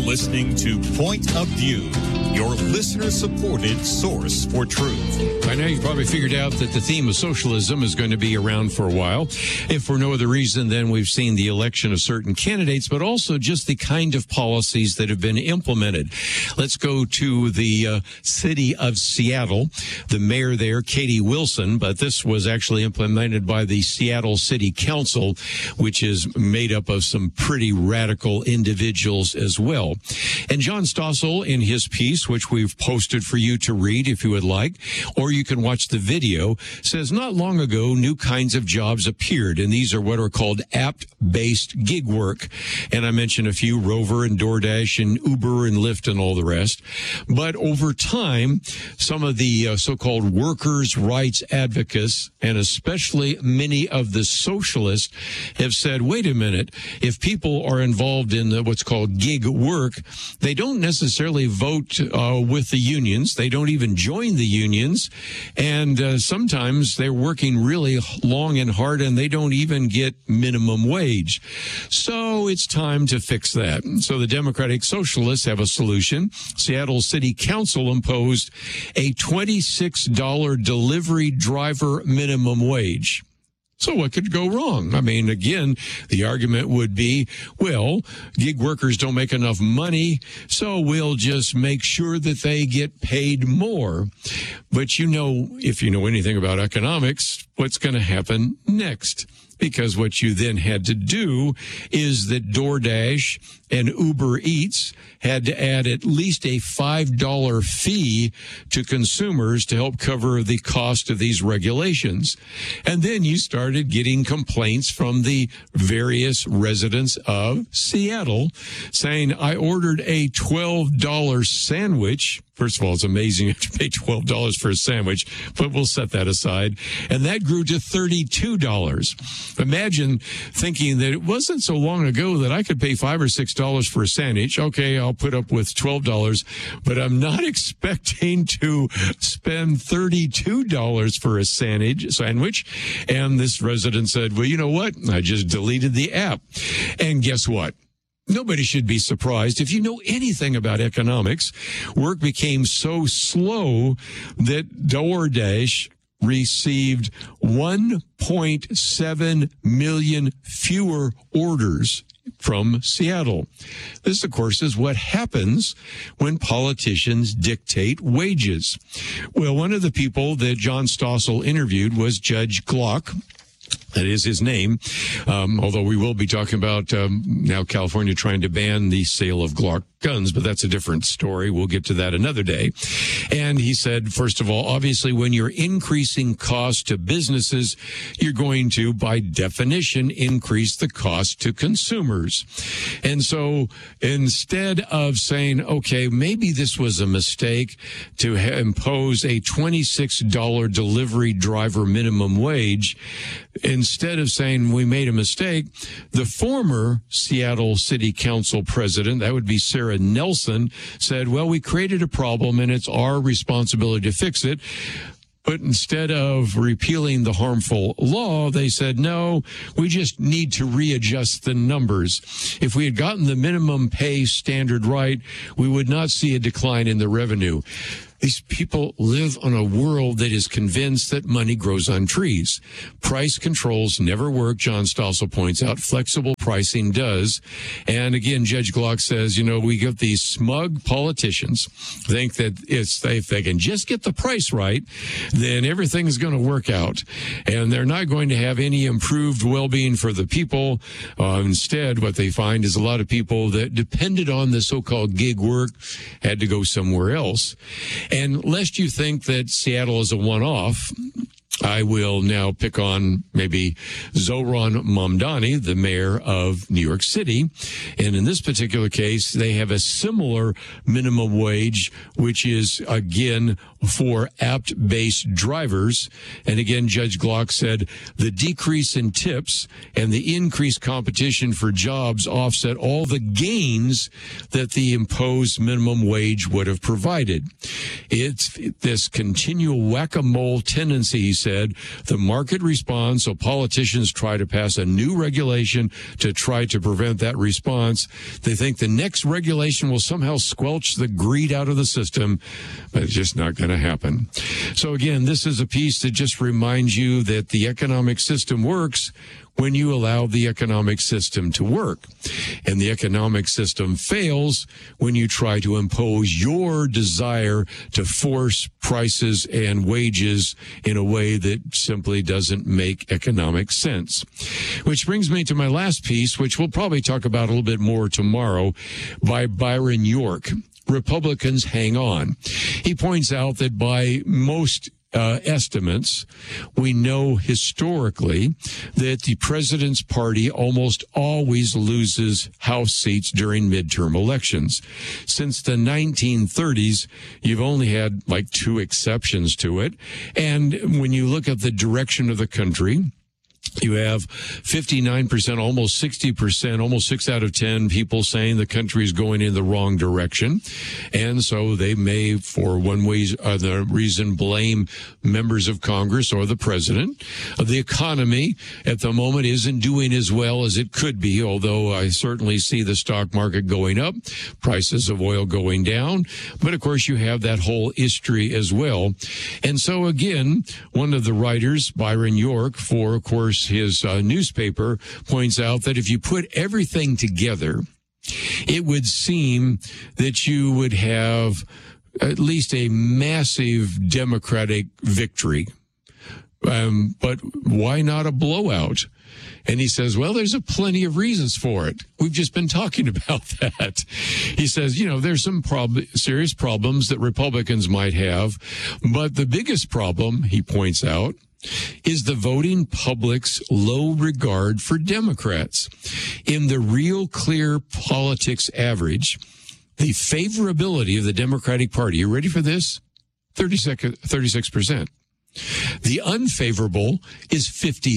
listening to Point of View, your listener-supported source for truth. By now, you've probably figured out that the theme of socialism is going to be around for a while. If for no other reason than we've seen the election of certain candidates, but also just the kind of policies that have been implemented. Let's go to the city of Seattle. The mayor there, Katie Wilson, but this was actually implemented by the Seattle City Council, which is made up of some pretty radical individuals as well. And John Stossel, in his piece, which we've posted for you to read if you would like, or you can watch the video, says not long ago, new kinds of jobs appeared, and these are what are called app-based gig work. And I mentioned a few, Rover and DoorDash and Uber and Lyft and all the rest. But over time, some of the so-called workers' rights advocates, and especially many of the socialists, have said, wait a minute, if people are involved in what's called gig work, they don't necessarily vote with the unions. They don't even join the unions. And sometimes they're working really long and hard, and they don't even get minimum wage. So it's time to fix that. So the Democratic Socialists have a solution. Seattle City Council imposed a $26 delivery driver minimum wage. So what could go wrong? I mean, again, the argument would be, well, gig workers don't make enough money, so we'll just make sure that they get paid more. But you know, if you know anything about economics, what's going to happen next? Because what you then had to do is that DoorDash and Uber Eats had to add at least a $5 fee to consumers to help cover the cost of these regulations. And then you started getting complaints from the various residents of Seattle saying, I ordered a $12 sandwich. First of all, it's amazing you have to pay $12 for a sandwich, but we'll set that aside. And that grew to $32. Imagine thinking that it wasn't so long ago that I could pay $5 or $6 for a sandwich. Okay, I'll put up with $12, but I'm not expecting to spend $32 for a sandwich. And this resident said, well, you know what? I just deleted the app. And guess what? Nobody should be surprised. If you know anything about economics, work became so slow that DoorDash received 1.7 million fewer orders from Seattle. This, of course, is what happens when politicians dictate wages. Well, one of the people that John Stossel interviewed was Judge Glock. That is his name, although we will be talking about now California trying to ban the sale of Glock guns, but that's a different story. We'll get to that another day. And he said, first of all, obviously, when you're increasing costs to businesses, you're going to, by definition, increase the cost to consumers. And so instead of saying, okay, maybe this was a mistake to impose a $26 delivery driver minimum wage, instead of saying we made a mistake, the former Seattle City Council president, that would be Sarah Nelson, said, well, we created a problem and it's our responsibility to fix it. But instead of repealing the harmful law, they said, no, we just need to readjust the numbers. If we had gotten the minimum pay standard right, we would not see a decline in the revenue. These people live on a world that is convinced that money grows on trees. Price controls never work, John Stossel points out. Flexible pricing does. And again, Judge Glock says, you know, we get these smug politicians think that if they can just get the price right, then everything is going to work out. And they're not going to have any improved well-being for the people. Instead, what they find is a lot of people that depended on the so-called gig work had to go somewhere else. And lest you think that Seattle is a one-off, I will now pick on maybe Zohran Mamdani, the mayor of New York City. And in this particular case, they have a similar minimum wage, which is, again, for app-based drivers. And again, Judge Glock said the decrease in tips and the increased competition for jobs offset all the gains that the imposed minimum wage would have provided. It's this continual whack-a-mole tendency, he said, said, the market responds, so politicians try to pass a new regulation to try to prevent that response. They think the next regulation will somehow squelch the greed out of the system, but it's just not going to happen. So again, this is a piece that just reminds you that the economic system works when you allow the economic system to work. And the economic system fails when you try to impose your desire to force prices and wages in a way that simply doesn't make economic sense. Which brings me to my last piece, which we'll probably talk about a little bit more tomorrow, by Byron York. Republicans hang on. He points out that by most estimates, we know historically that the president's party almost always loses House seats during midterm elections. Since the 1930s, you've only had like 2 exceptions to it. And when you look at the direction of the country, you have 59%, almost 60%, almost 6 out of 10 people saying the country is going in the wrong direction. And so they may, for one way or the reason, blame members of Congress or the president. The economy at the moment isn't doing as well as it could be, although I certainly see the stock market going up, prices of oil going down. But of course, you have that whole history as well. And so again, one of the writers, Byron York, for, of course, his newspaper, points out that if you put everything together, it would seem that you would have at least a massive Democratic victory. But why not a blowout? And he says, well, there's plenty of reasons for it. We've just been talking about that. He says, there's some serious problems that Republicans might have. But the biggest problem, he points out, is the voting public's low regard for Democrats. In the Real Clear Politics average, the favorability of the Democratic Party, you ready for this? 36%. The unfavorable is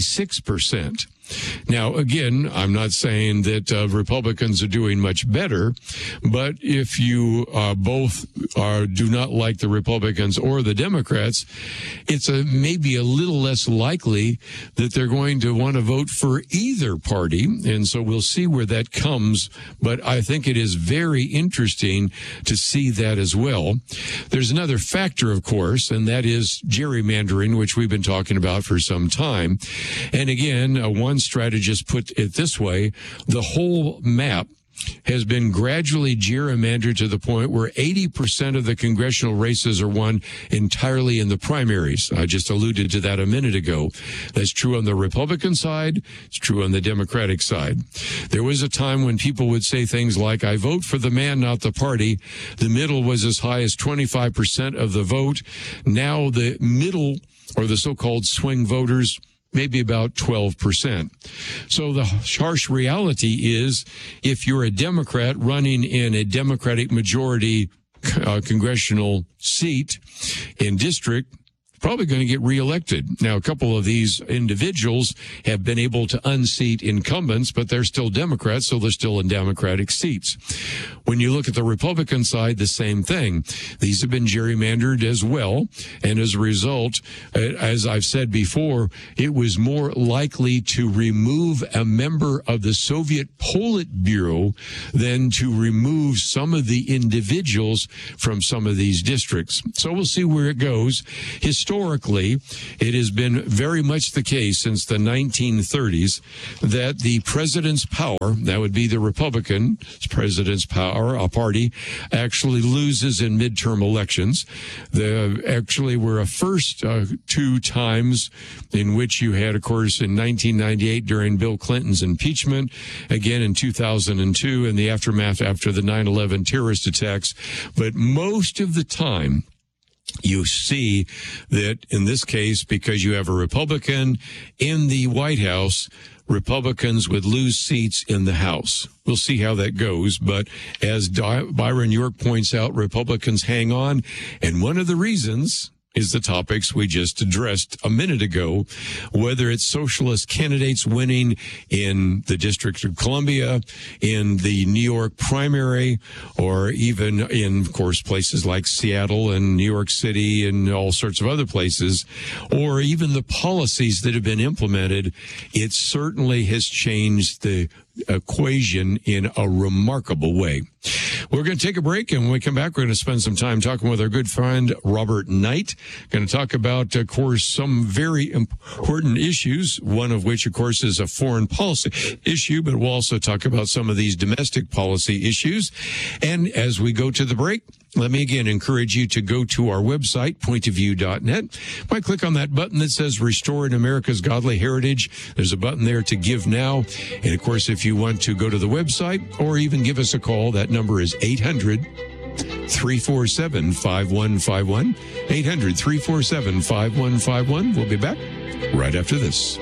56%. Now, again, I'm not saying that Republicans are doing much better, but if you both do not like the Republicans or the Democrats, it's maybe a little less likely that they're going to want to vote for either party. And so we'll see where that comes. But I think it is very interesting to see that as well. There's another factor, of course, and that is gerrymandering, which we've been talking about for some time. And again, one strategist put it this way: the whole map has been gradually gerrymandered to the point where 80% of the congressional races are won entirely in the primaries. I just alluded to that a minute ago. That's true on the Republican side. It's true on the Democratic side. There was a time when people would say things like, I vote for the man, not the party. The middle was as high as 25% of the vote. Now the middle, or the so-called swing voters, maybe about 12%. So the harsh reality is, if you're a Democrat running in a Democratic majority congressional seat in district, probably going to get reelected. Now, a couple of these individuals have been able to unseat incumbents, but they're still Democrats, so they're still in Democratic seats. When you look at the Republican side, the same thing. These have been gerrymandered as well, and as a result, as I've said before, it was more likely to remove a member of the Soviet Politburo than to remove some of the individuals from some of these districts. So we'll see where it goes. Historically, it has been very much the case since the 1930s that the president's power, that would be the Republican president's power, a party, actually loses in midterm elections. There actually were a first 2 times in which you had, of course, in 1998 during Bill Clinton's impeachment, again in 2002 in the aftermath after the 9/11 terrorist attacks. But most of the time, you see that in this case, because you have a Republican in the White House, Republicans would lose seats in the House. We'll see how that goes. But as Byron York points out, Republicans hang on. And one of the reasons is the topics we just addressed a minute ago, whether it's socialist candidates winning in the District of Columbia, in the New York primary, or even in, of course, places like Seattle and New York City and all sorts of other places, or even the policies that have been implemented. It certainly has changed the equation in a remarkable way. We're going to take a break, and when we come back, we're going to spend some time talking with our good friend Robert Knight. Going to talk about, of course, some very important issues, one of which, of course, is a foreign policy issue, but we'll also talk about some of these domestic policy issues. And as we go to the break, let me again encourage you to go to our website, pointofview.net. Might click on that button that says Restoring America's Godly Heritage. There's a button there to give now. And of course, if you want to go to the website or even give us a call, that number is 800-347-5151. 800-347-5151. We'll be back right after this.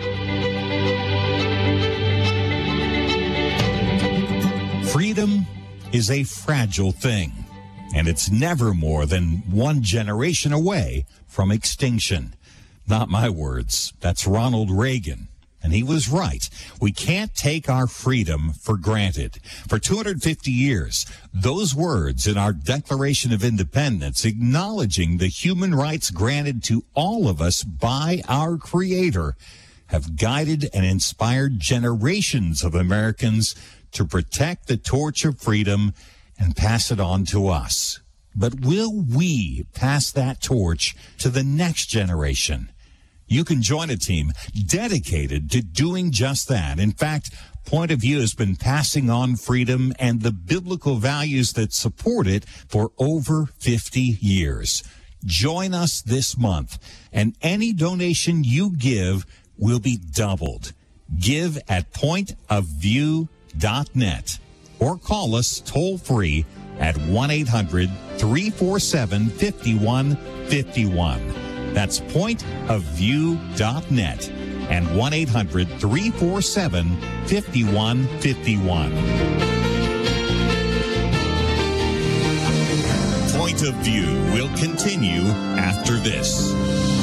Freedom is a fragile thing, and it's never more than one generation away from extinction. Not my words. That's Ronald Reagan. And he was right. We can't take our freedom for granted. For 250 years, those words in our Declaration of Independence, acknowledging the human rights granted to all of us by our Creator, have guided and inspired generations of Americans to protect the torch of freedom and pass it on to us. But will we pass that torch to the next generation? You can join a team dedicated to doing just that. In fact, Point of View has been passing on freedom and the biblical values that support it for over 50 years. Join us this month, and any donation you give will be doubled. Give at pointofview.net or call us toll-free at 1-800-347-5151. That's pointofview.net and 1-800-347-5151. Point of View will continue after this.